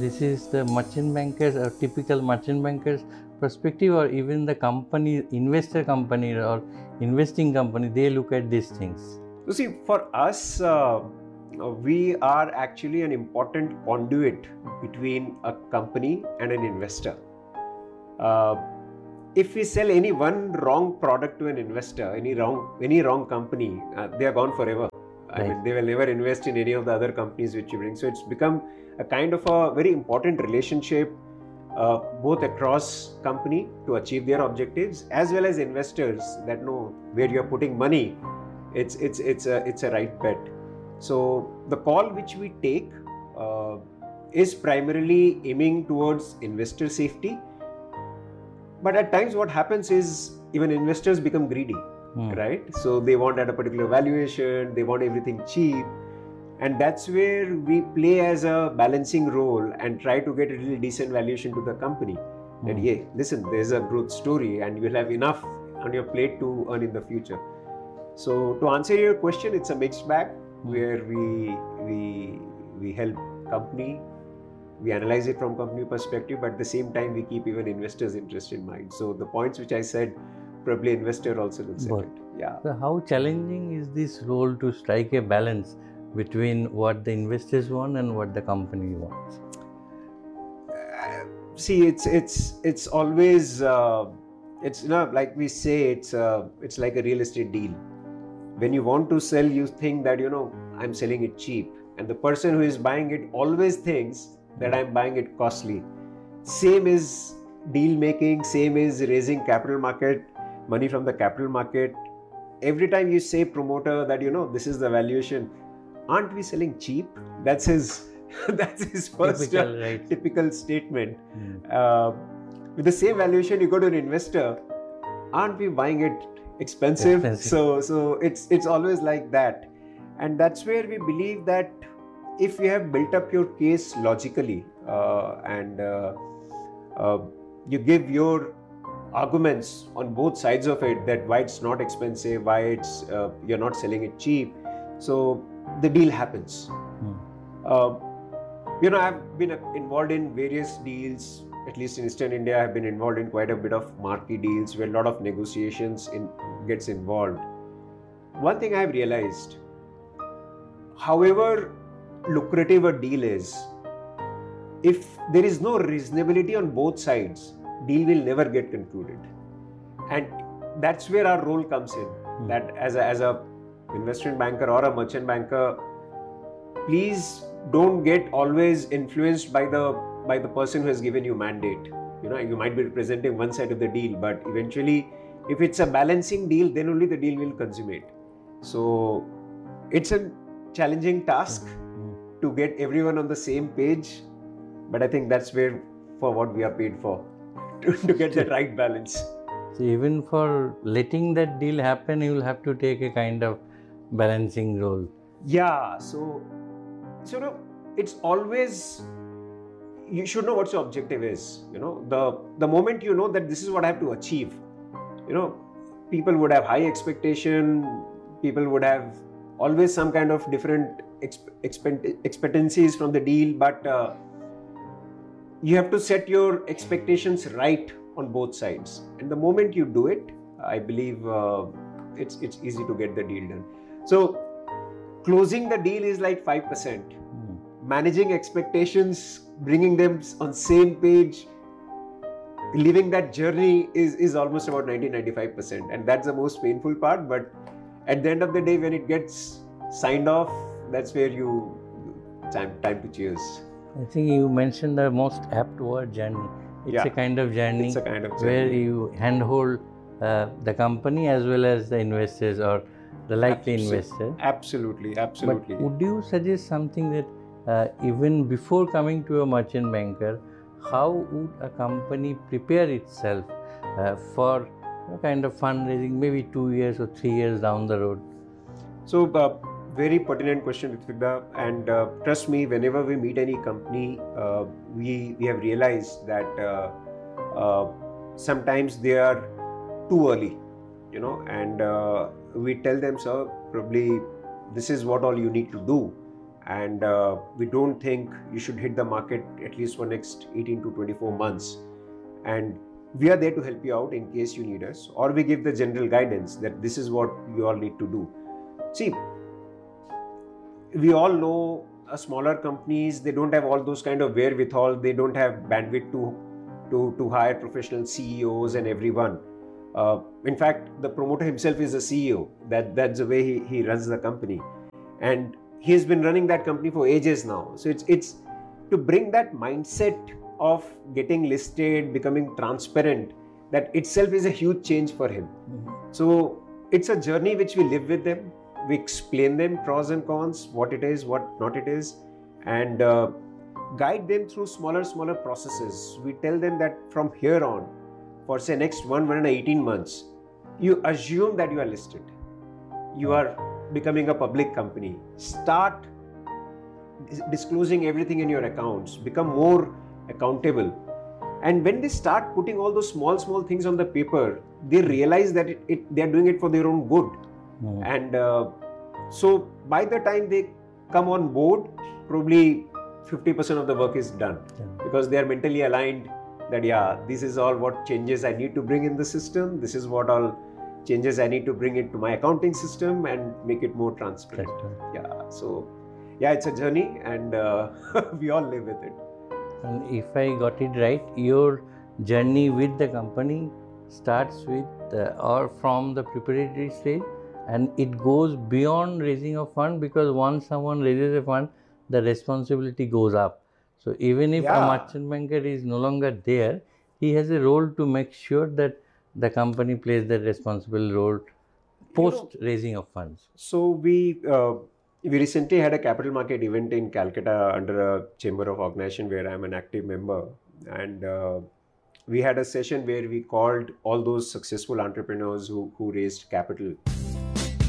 this is the merchant bankers or typical merchant bankers perspective, or even the company, investor company or investing company, they look at these things? You see, for us, we are actually an important conduit between a company and an investor. If we sell any one wrong product to an investor, any wrong company, they are gone forever. I mean, they will never invest in any of the other companies which you bring. So it's become a kind of a very important relationship, both across company to achieve their objectives, as well as investors that know where you are putting money. It's a right bet. So the call which we take is primarily aiming towards investor safety. But at times what happens is even investors become greedy, right? So they want at a particular valuation, they want everything cheap. And that's where we play as a balancing role and try to get a little decent valuation to the company. That, yeah, listen, there's a growth story and you'll have enough on your plate to earn in the future. So to answer your question, it's a mixed bag where we help company, we analyze it from company perspective, but at the same time we keep even investors' interest in mind. So the points which I said, probably investor also looks at it. Yeah. So how challenging is this role to strike a balance between what the investors want and what the company wants? See, it's always it's like we say, it's like a real estate deal. When you want to sell, you think that I'm selling it cheap, and the person who is buying it always thinks that I'm buying it costly. Same is deal making, same is raising capital market money from the capital market. Every time you say promoter that this is the valuation, aren't we selling cheap? That's his first typical statement. With the same valuation, you go to an investor, aren't we buying it expensive? So it's always like that. And that's where we believe that if you have built up your case logically and you give your arguments on both sides of it, that why it's not expensive, why it's you're not selling it cheap, so the deal happens. I've been involved in various deals, at least in Eastern India. I've been involved in quite a bit of marquee deals where a lot of negotiations gets involved. One thing I've realized, however lucrative a deal is, if there is no reasonability on both sides, deal will never get concluded. And that's where our role comes in. That as a investment banker or a merchant banker, please don't get always influenced by the person who has given you mandate. You might be representing one side of the deal, but eventually, if it's a balancing deal, then only the deal will consummate. So it's a challenging task to get everyone on the same page, but I think that's for what we are paid for, to get the right balance. So even for letting that deal happen, you will have to take a kind of balancing role. Yeah, so it's always, you should know what your objective is. The moment you know that this is what I have to achieve, people would have high expectation, people would have always some kind of different expectancies from the deal, but you have to set your expectations right on both sides. And the moment you do it, I believe it's easy to get the deal done. So closing the deal is like 5%. Managing expectations, bringing them on same page, living that journey is almost about 90-95%. And that's the most painful part. But at the end of the day, when it gets signed off, that's where time to cheers. I think you mentioned the most apt word, journey. It's a kind of journey. It's a kind of journey where you handhold the company as well as the investors or the likely investor. Absolutely. But would you suggest something that even before coming to a merchant banker, how would a company prepare itself for a kind of fundraising, maybe 2 years or 3 years down the road? So, very pertinent question, Ritvika. And trust me, whenever we meet any company, we have realized that sometimes they are too early, and we tell them, sir, probably this is what all you need to do. and we don't think you should hit the market at least for next 18 to 24 months, and we are there to help you out in case you need us, or we give the general guidance that this is what you all need to do. See, we all know smaller companies, they don't have all those kind of wherewithal, they don't have bandwidth to hire professional CEOs and everyone. In fact, the promoter himself is a CEO. That's the way he runs the company, and he has been running that company for ages now. So it's to bring that mindset of getting listed, becoming transparent, that itself is a huge change for him. So it's a journey which we live with them. We explain them pros and cons, what it is, what not it is, and guide them through smaller processes. We tell them that from here on, for say next 1.18 months, you assume that you are listed. You are becoming a public company. Start disclosing everything in your accounts. Become more accountable. And when they start putting all those small things on the paper, they realize that they are doing it for their own good. And so by the time they come on board, probably 50% of the work is done, because they are mentally aligned that this is all what changes I need to bring in the system, this is what all changes I need to bring into my accounting system and make it more transparent. So it's a journey, and we all live with it. And if I got it right, your journey with the company starts with or from the preparatory stage, and it goes beyond raising a fund, because once someone raises a fund, the responsibility goes up. So even if a merchant banker is no longer there, he has a role to make sure that the company plays that responsible role post raising of funds. So we recently had a capital market event in Calcutta under a chamber of organization where I am an active member, and we had a session where we called all those successful entrepreneurs who raised capital.